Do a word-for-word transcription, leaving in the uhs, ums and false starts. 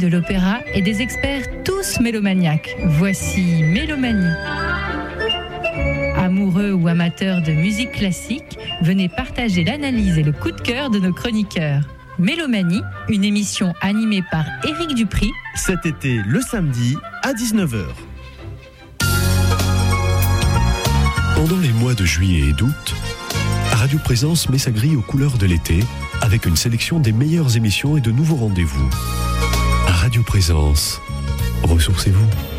de l'opéra et des experts tous mélomaniaques. Voici Mélomanie. Amoureux ou amateurs de musique classique, venez partager l'analyse et le coup de cœur de nos chroniqueurs. Mélomanie, une émission animée par Éric Dupri. Cet été, le samedi, à dix-neuf heures. Pendant les mois de juillet et d'août, Radio Présence met sa grille aux couleurs de l'été avec une sélection des meilleures émissions et de nouveaux rendez-vous. Radio Présence, ressourcez-vous.